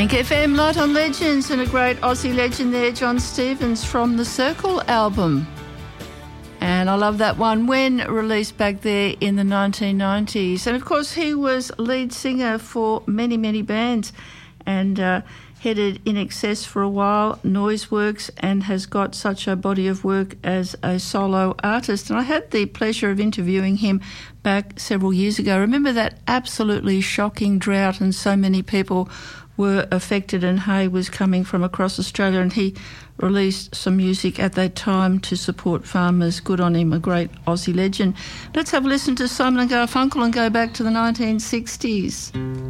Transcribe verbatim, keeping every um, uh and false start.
Bank F M, Light on Legends, and a great Aussie legend there, John Stevens, from the Circle album. And I love that one, When, released back there in the nineteen nineties. And of course, he was lead singer for many, many bands and uh, headed In Excess for a while, Noiseworks, and has got such a body of work as a solo artist. And I had the pleasure of interviewing him back several years ago. Remember that absolutely shocking drought, and so many people were affected, and hay was coming from across Australia, and he released some music at that time to support farmers. Good on him, a great Aussie legend. Let's have a listen to Simon and Garfunkel and go back to the nineteen sixties.